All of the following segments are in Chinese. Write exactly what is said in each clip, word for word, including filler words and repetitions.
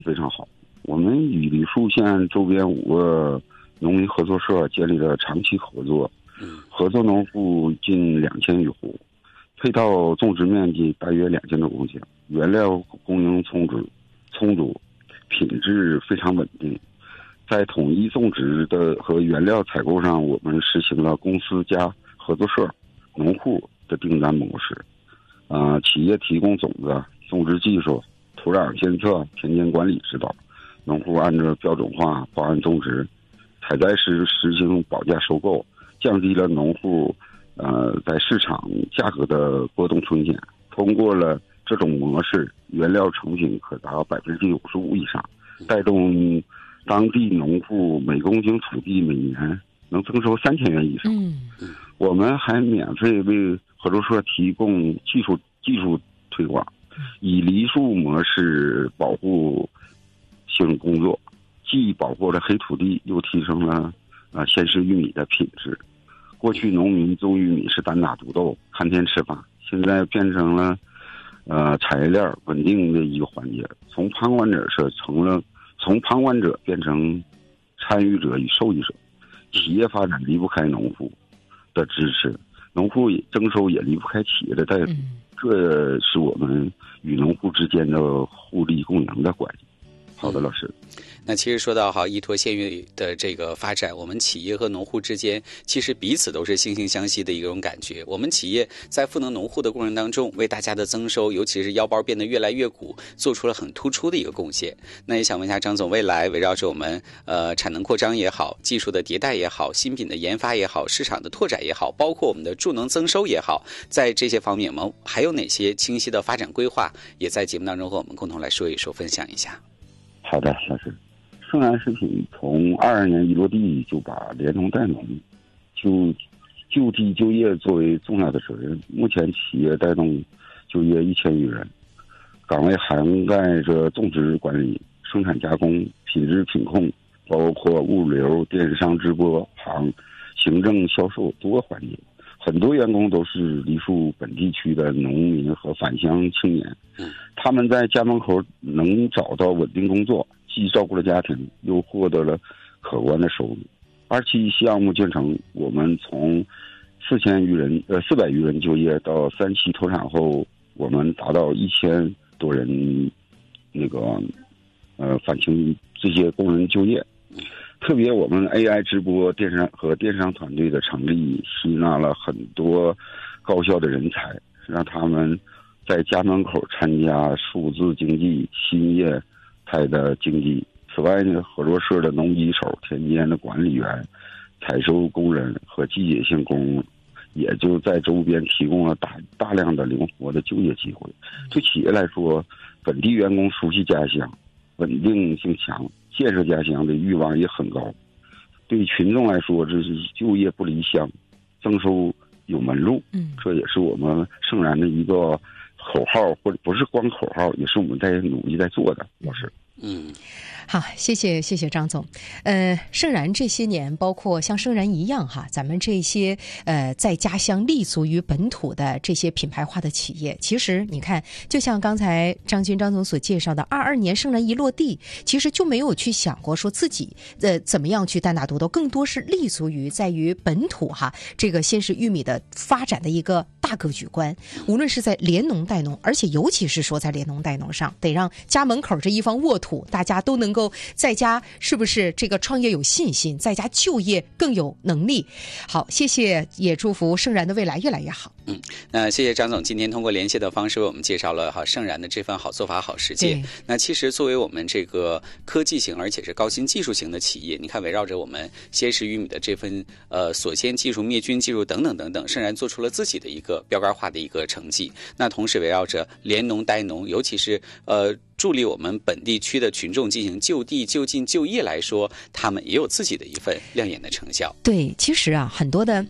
非常好。我们与梨树县周边五个农民合作社建立了长期合作，合作农户近两千余户，配套种植面积大约两千多公顷，原料供应充足，充足，品质非常稳定。在统一种植的和原料采购上，我们实行了公司加合作社、农户的订单模式。呃，企业提供种子、种植技术、土壤监测、田间管理指导，农户按照标准化方案种植。采摘时实行保价收购，降低了农户呃在市场价格的波动风险。通过了这种模式，原料成品可达百分之九十五以上，带动当地农户每公顷土地每年能增收三千元以上。 嗯， 我们还免费为合作社提供技术技术推广，以梨树模式保护性工作，既保护了黑土地，又提升了呃鲜食玉米的品质。过去农民种玉米是单打独斗，看天吃饭，现在变成了呃产业链稳定的一个环节，从旁观者是成了从旁观者变成参与者与受益者。企业发展离不开农户的支持，农户也征收也离不开企业的带动，这是我们与农户之间的互利共赢的关系。好的，老师。 那其实说到好依托县域的这个发展，我们企业和农户之间其实彼此都是惺惺相惜的一种感觉。我们企业在赋能农户的过程当中，为大家的增收，尤其是腰包变得越来越鼓，做出了很突出的一个贡献。那也想问一下张总，未来围绕着我们呃产能扩张也好，技术的迭代也好，新品的研发也好，市场的拓展也好，包括我们的助能增收也好，在这些方面我们还有哪些清晰的发展规划，也在节目当中和我们共同来说一说，分享一下。 好的，老师。盛然食品从二二年一落地就把联农带农就就地就业作为重要的责任，目前企业带动就业一千余人，岗位涵盖着种植管理、生产加工、品质品控，包括物流、电商、直播行、行政、销售多个环节。很多员工都是梨树本地区的农民和返乡青年，他们在家门口能找到稳定工作，既照顾了家庭，又获得了可观的收入。二期项目建成，我们从四千余人呃四百余人就业，到三期投产后，我们达到一千多人那个呃返青这些工人就业。特别我们 A I 直播电商和电商团队的成立，吸纳了很多高校的人才，让他们在家门口参加数字经济、新业态的经济。此外呢，合作社的农机手、田间的管理员、采收工人和季节性工人，也就在周边提供了大大量的灵活的就业机会。对企业来说，本地员工熟悉家乡，稳定性强，建设家乡的欲望也很高。对群众来说，这是就业不离乡，增收有门路。嗯，这也是我们盛然的一个口号，或者不是光口号，也是我们在努力在做的。老师， 嗯， 好，谢谢谢谢张总。呃，盛然这些年，包括像盛然一样哈，咱们这些呃在家乡立足于本土的这些品牌化的企业，其实你看，就像刚才张军张总所介绍的，二二年盛然一落地，其实就没有去想过说自己呃怎么样去单打独斗，更多是立足于在于本土哈这个鲜食玉米的发展的一个大格局观。无论是在联农带农，而且尤其是说在联农带农上，得让家门口这一方沃土，大家都能够在家是不是这个创业有信心，在家就业更有能力。好，谢谢，也祝福盛然的未来越来越好。 嗯，那谢谢张总今天通过连线的方式为我们介绍了哈盛然的这份好做法好实践。那其实作为我们这个科技型而且是高新技术型的企业，你看围绕着我们鲜食玉米的这份呃锁鲜技术、灭菌技术等等等等，盛然做出了自己的一个标杆化的一个成绩。那同时围绕着联农带农，尤其是呃助力我们本地区的群众进行就地就近就业来说，他们也有自己的一份亮眼的成效。 对，其实啊，很多的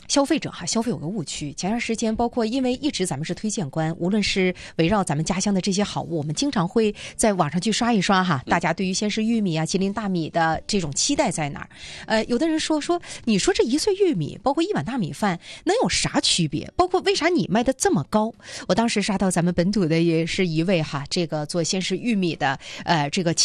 消费者哈，消费有个误区。前段时间，包括因为一直咱们是推荐官，无论是围绕咱们家乡的这些好物，我们经常会在网上去刷一刷哈。大家对于先是玉米啊、吉林大米的这种期待在哪儿？呃，有的人说说，你说这一岁玉米，包括一碗大米饭，能有啥区别？包括为啥你卖的这么高？我当时刷到咱们本土的也是一位哈，这个做先是玉米的，呃，这个。